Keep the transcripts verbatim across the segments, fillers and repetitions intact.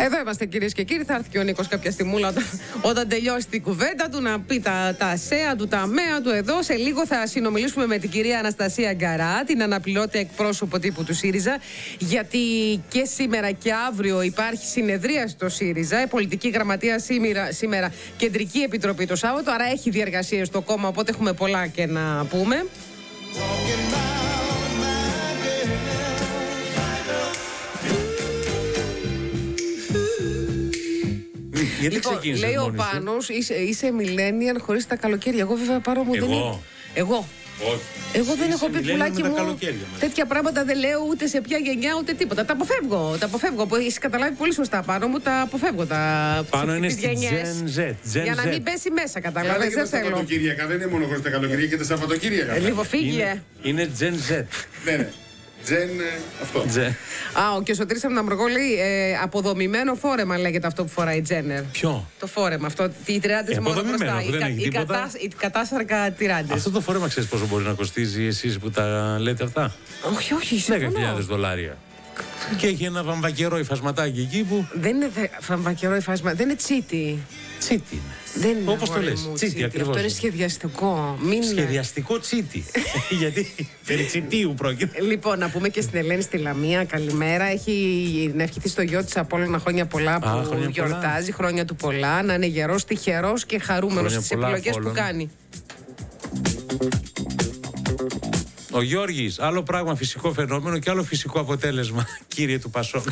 Εδώ είμαστε κυρίες και κύριοι. Θα έρθει και ο Νίκος κάποια στιγμούλα όταν, όταν τελειώσει την κουβέντα του να πει τα, τα ΑΣΕΑ του, τα ΑΜΕΑ του. Εδώ σε λίγο θα συνομιλήσουμε με την κυρία Αναστασία Γκαρά, την αναπληρώτη εκπρόσωπο τύπου του ΣΥΡΙΖΑ, γιατί και σήμερα και αύριο υπάρχει συνεδρία στο ΣΥΡΙΖΑ, η πολιτική γραμματεία σήμερα, σήμερα κεντρική επιτροπή το Σάββατο, άρα έχει διεργασίες στο κόμμα, οπότε έχουμε πολλά και να πούμε. Γιατί λοιπόν, λέει ο Πάνος, είσαι, είσαι millennial χωρίς τα καλοκαίρια. Εγώ βέβαια πάρω μου Εγώ. δεν είναι. Εγώ. Όχι. Εγώ δεν έχω πει πουλάκι μου τέτοια πράγματα, δεν λέω ούτε σε ποια γενιά ούτε τίποτα. Τα αποφεύγω. Τα αποφεύγω. Έχει καταλάβει πολύ σωστά πάνω μου, τα αποφεύγω. Τα πάνω είναι στη Gen Z. Για να μην πέσει μέσα, καταλάβει. Δεν θέλω. Σαββατοκύριακα δεν είναι μόνο χωρίς τα καλοκαίρια και τα Σαββατοκύριακα. Λοιπόν, φύγε. Είναι Gen Z. Ναι, ναι. Τζεν, αυτό. Α, ο και ο Σωτήρης από την Αμοργό λέει ε, αποδομημένο φόρεμα λέγεται αυτό που φοράει η Τζένερ. Ποιο? Το φόρεμα, αυτό, οι τριάντες ε, μόνο μπροστά. Δεν οι, κα, κατά, οι κατάσαρκα τριάντες. Αυτό το φόρεμα ξέρεις πόσο μπορεί να κοστίζει εσείς που τα λέτε αυτά? Όχι, όχι, δέκα χιλιάδες δολάρια. Και έχει ένα βαμβακερό υφασματάκι εκεί που... Δεν είναι δε, βαμβακερό υφάσμα, δεν είναι τσίτι. Τσίτι είναι. Δεν είναι. Όπως το λες, τσίτι ακριβώς. Αυτό είναι σχεδιαστικό. Μην... Σχεδιαστικό τσίτι. Γιατί περί τσιτίου πρόκειται. Λοιπόν, να πούμε και στην Ελένη στη Λαμία, καλημέρα. Έχει να ευχηθεί στο γιο της Απόλλωνα χρόνια πολλά που Α, χρόνια γιορτάζει, πολλά. Χρόνια του πολλά. Να είναι γερός, τυχερός και χαρούμενος στις επιλογές που κάνει. Ο Γιώργης, άλλο πράγμα φυσικό φαινόμενο και άλλο φυσικό αποτέλεσμα, κύριε του Πασόκ.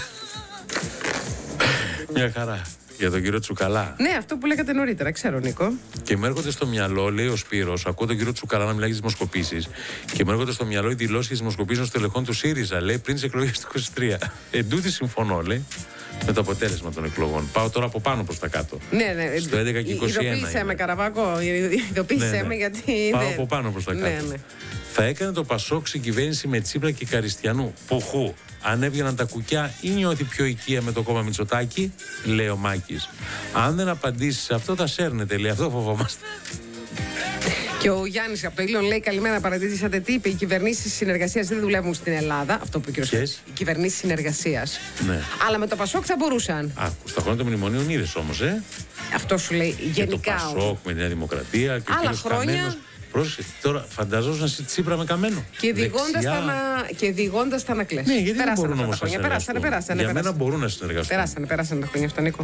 Μια χαρά. Για τον κύριο Τσουκαλά. Ναι, αυτό που λέγατε νωρίτερα, ξέρω, Νίκο. Και μου έρχονται στο μυαλό, λέει ο Σπύρος, ακούω τον κύριο Τσουκαλά να μιλάει για τις δημοσκοπήσεις. Και μου έρχονται στο μυαλό οι δηλώσεις δημοσκοπήσεων των στελεχών του ΣΥΡΙΖΑ, λέει, πριν τις εκλογές του είκοσι τρία. Εν τούτη συμφωνώ, λέει, με το αποτέλεσμα των εκλογών. Πάω τώρα από πάνω προς τα κάτω. Ναι, ναι. Στο έντεκα και είκοσι ένα. Ειδοποίησέ με, Καραβάκο. Ειδοποίησέ ναι, ναι. με, γιατί. Πάω ναι. από πάνω προς τα κάτω. Ναι, ναι. Θα έκανε το Πασόκ συγκυβέρνηση με Τσίπρα και Καριστιανού. Πουχού. Αν έβγαιναν τα κουκιά ή νιώθει πιο οικία με το κόμμα Μητσοτάκη, λέει ο Μάκης. Αν δεν απαντήσει σε αυτό, θα σέρνετε, λέει. Αυτό φοβόμαστε. Και ο Γιάννης από το Ήλιον λέει: καλημέρα, παρατηρήσατε τι είπε. Οι κυβερνήσεις συνεργασίας δεν δουλεύουν στην Ελλάδα. Αυτό που είπε ο κ. Οι κυβερνήσεις συνεργασίας. Ναι. Αλλά με το Πασόκ θα μπορούσαν. Α, στα χρόνια των μνημονίων είδες όμως, ε. Αυτό σου λέει γενικά. Και το Πασόκ με τη Νέα Δημοκρατία και άλλα ο χρόνια. Καμένος. Πρόσεχε, τώρα φανταζόσουν να Τσίπρα με Καμένο. Και διηγώντας τα να κλαις. Ναι, γιατί δεν μπορούν όμως να συνεργαστούν. Περάσανε, περάσανε. Για μένα μπορούν να συνεργαστούν. Περάσανε, περάσανε τα χρόνια αυτά, Νίκο.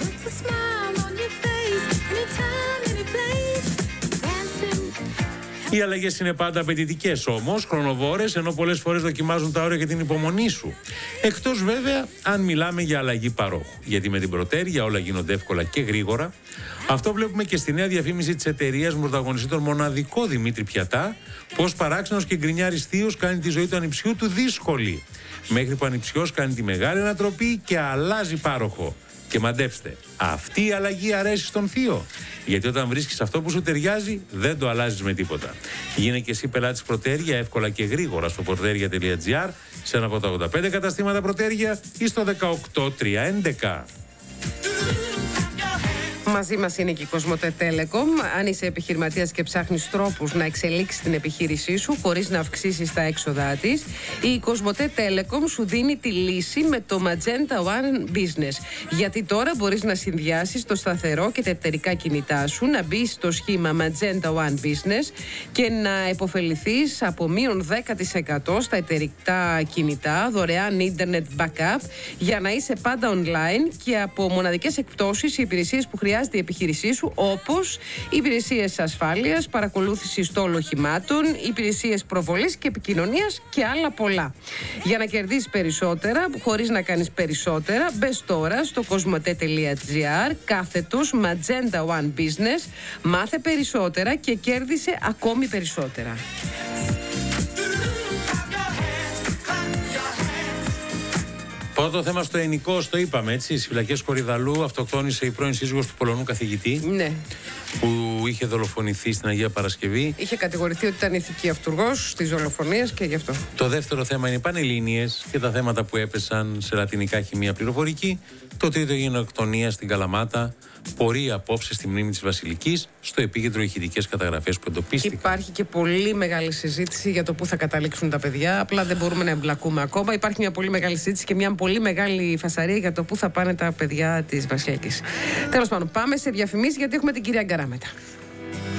Οι αλλαγές είναι πάντα απαιτητικές όμως, χρονοβόρες, ενώ πολλές φορές δοκιμάζουν τα όρια και την υπομονή σου. Εκτός βέβαια αν μιλάμε για αλλαγή παρόχου. Γιατί με την πρωτέρια όλα γίνονται εύκολα και γρήγορα. Αυτό βλέπουμε και στη νέα διαφήμιση της εταιρείας με πρωταγωνιστή τον μοναδικό Δημήτρη Πιατά, πως παράξενος και γκρινιάρης θείος κάνει τη ζωή του ανιψιού του δύσκολη. Μέχρι που ο ανιψιός κάνει τη μεγάλη ανατροπή και αλλάζει πάροχο. Και μαντέψτε, αυτή η αλλαγή αρέσει στον θείο. Γιατί όταν βρίσκεις αυτό που σου ταιριάζει, δεν το αλλάζεις με τίποτα. Γίνε και εσύ πελάτης Πρωτέρια εύκολα και γρήγορα στο πρωτέρια τελεία τζι άρ, σε ένα από τα ογδόντα πέντε καταστήματα Πρωτέρια ή στο δεκαοκτώ τριακόσια έντεκα. Μαζί μας είναι και η Κοσμοτέ Telecom. Αν είσαι επιχειρηματίας και ψάχνεις τρόπους να εξελίξεις την επιχείρησή σου χωρίς να αυξήσεις τα έξοδά της, η Κοσμοτέ Telecom σου δίνει τη λύση με το Magenta One Business. Γιατί τώρα μπορείς να συνδυάσεις το σταθερό και τα εταιρικά κινητά σου, να μπεις στο σχήμα Magenta One Business και να επωφεληθείς από μείον δέκα τοις εκατό στα εταιρικά κινητά, δωρεάν internet backup, για να είσαι πάντα online και από μοναδικές εκπτώσεις οι υπηρεσίες που χρειάζεται η επιχείρησή σου, όπως υπηρεσίες ασφάλειας, παρακολούθηση στόλου οχημάτων, υπηρεσίες προβολής και επικοινωνίας και άλλα πολλά. Για να κερδίσεις περισσότερα, χωρίς να κάνεις περισσότερα, μπες τώρα στο κοσμοτέ τελεία τζι άρ κάθετος Magenta One Business, μάθε περισσότερα και κέρδισε ακόμη περισσότερα. Πρώτο θέμα στο ενικό, το είπαμε έτσι. Στις φυλακές Κορυδαλού αυτοκτόνησε η πρώην σύζυγος του Πολωνού καθηγητή. Ναι. Που είχε δολοφονηθεί στην Αγία Παρασκευή. Είχε κατηγορηθεί ότι ήταν ηθική αυτουργός στις δολοφονίες και γι' αυτό. Το δεύτερο θέμα είναι οι Πανελλήνιες και τα θέματα που έπεσαν σε λατινικά χημεία πληροφορική. Το τρίτο γενοκτονία στην Καλαμάτα. Πορεία απόψε στη μνήμη της Βασιλικής, στο επίκεντρο ηχητικές καταγραφές που εντοπίστηκαν. Υπάρχει και πολύ μεγάλη συζήτηση για το πού θα καταλήξουν τα παιδιά. Απλά δεν μπορούμε να εμπλακούμε ακόμα. Υπάρχει μια πολύ μεγάλη συζήτηση και μια πολύ πολύ μεγάλη φασαρία για το πού θα πάνε τα παιδιά της Βασιλικής. Τέλος πάντων, πάμε σε διαφημίσεις γιατί έχουμε την κυρία Γκαρά μετά.